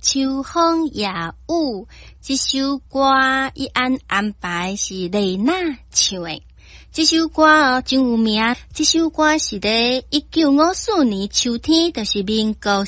秋风夜雨，这首歌伊安排是丽娜唱的。这首歌真有名，这首歌是在1954年秋天，就是民国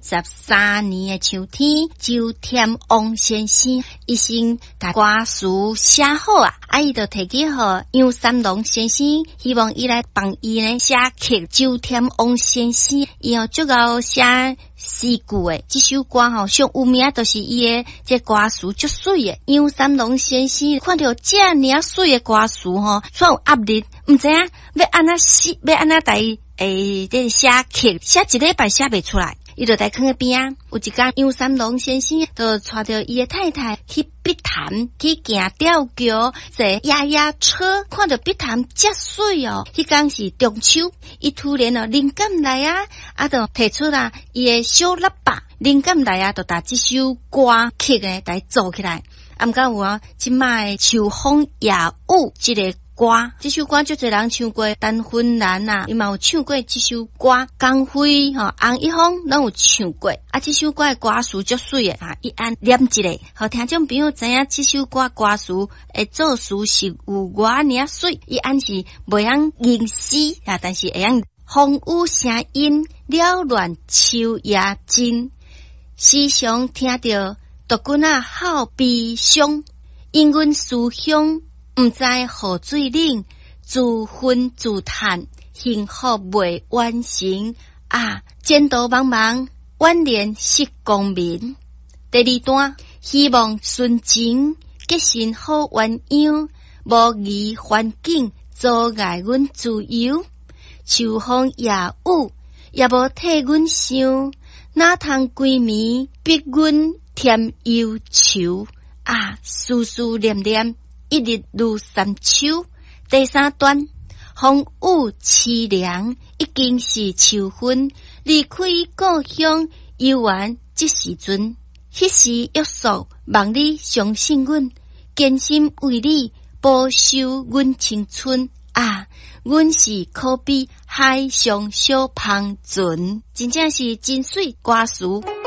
43年的秋天，周天王先生一心把歌词写好啊，伊就提起互杨三郎先生，希望伊来帮伊呢写曲。周天王先生伊足够写诗句的，这首歌上有名，就是伊的这歌词足水的。杨三郎先生看到这尔水的歌词算有压力，唔知影要安怎写，要安怎来这写曲，写一礼拜写袂出来。伊就在坑边啊，有一天杨三郎先生就带着伊的太太去碧潭去行吊桥，坐压压车，看到碧潭这水哦。迄天是中秋，伊突然灵感来啊，就提出啦伊的小喇叭，灵感来啊，就把这首歌曲呢来做起来。毋过有即卖秋风夜雨这个歌，这首歌就侪人唱过，陈芬兰伊嘛有唱过这首歌，江辉洪一峰拢有唱过。这首歌的歌词足水的伊念一个，互听众朋友知影这首歌歌词的作词是有偌尔水，伊是袂晓吟诗但是会晓风雨声音了乱秋夜静，时常听着独君好悲伤，因阮思乡毋知何水冷，自昏自叹，幸福未完成前途茫茫，晚年失光明。第二段，希望纯情结成好鸳鸯，无疑环境阻碍阮自由。秋风夜雨也无替阮想，哪通规暝逼阮添忧愁思思念念，一日如三秋。第三段，风雨凄凉，已经是秋分，离开故乡游玩这时阵，迄时约束望你相信阮，坚心为你保守阮青春阮是可比海上小芳船，真正是真水歌词。